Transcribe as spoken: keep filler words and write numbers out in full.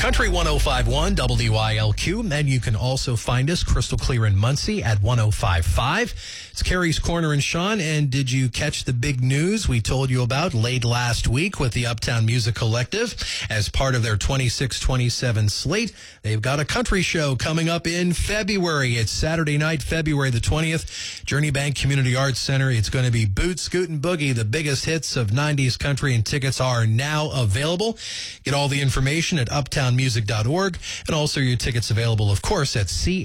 Country one oh five point one W I L Q, and you can also find us crystal clear in Muncie at one oh five point five. It's Carrie's Corner and Sean, and did you catch the big news we told you about late last week with the Uptown Music Collective? As part of their twenty-six twenty-seven slate, they've got a country show coming up in February. It's Saturday night, February the twentieth, Journey Bank Community Arts Center. It's going to be Boot, Scoot, and Boogie, the biggest hits of nineties country, and tickets are now available. Get all the information at uptown music dot org, and also your tickets available, of course, at C